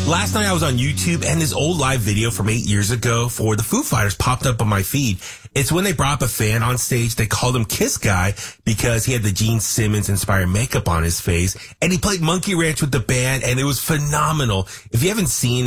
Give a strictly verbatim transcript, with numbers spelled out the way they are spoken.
Last night I was on YouTube and this old live video from eight years ago for the Foo Fighters popped up on my feed. It's when they brought up a fan on stage. They called him Kiss Guy because he had the Gene Simmons inspired makeup on his face. And he played Monkey Ranch with the band and it was phenomenal. If you haven't seen